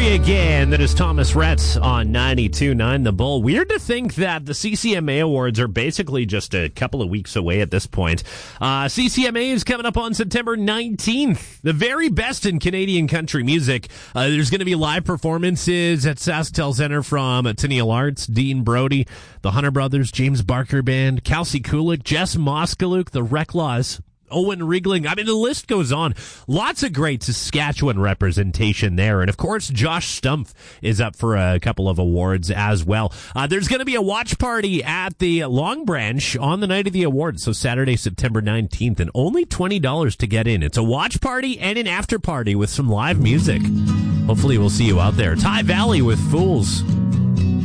Country again. That is Thomas Rhetz on 92.9 The Bull. Weird to think that the CCMA Awards are basically just a couple of weeks away at this point. CCMA is coming up on September 19th. The very best in Canadian country music. There's going to be live performances at SaskTel Center from Tenniel Arts, Dean Brody, the Hunter Brothers, James Barker Band, Kelsey Kulik, Jess Moskaluk, the Reclaws, Owen Riegling. I mean, the list goes on. Lots of great Saskatchewan representation there. And, of course, Josh Stumpf is up for a couple of awards as well. There's going to be a watch party at the Long Branch on the night of the awards, so Saturday, September 19th, and only $20 to get in. It's a watch party and an after party with some live music. Hopefully we'll see you out there. Ty Valley with Fools.